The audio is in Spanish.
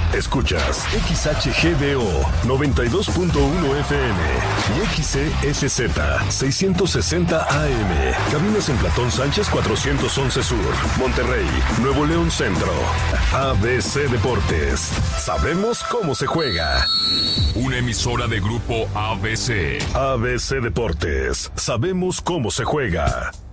Escuchas XHGBO 92.1 FM y XESZ 660 AM. Cabinas en Platón Sánchez 411 Sur, Monterrey, Nuevo León Centro. ABC Deportes. Sabemos cómo se juega. Una emisora de Grupo ABC. ABC Deportes. Sabemos cómo se juega.